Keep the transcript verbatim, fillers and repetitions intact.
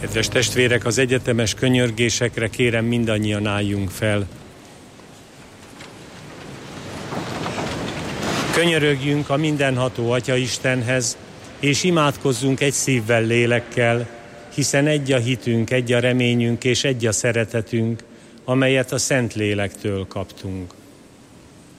Kedves testvérek, az egyetemes könyörgésekre kérem mindannyian álljunk fel. Könyörögjünk a mindenható Atya Istenhez, és imádkozzunk egy szívvel, lélekkel, hiszen egy a hitünk, egy a reményünk és egy a szeretetünk, amelyet a Szent Lélektől kaptunk.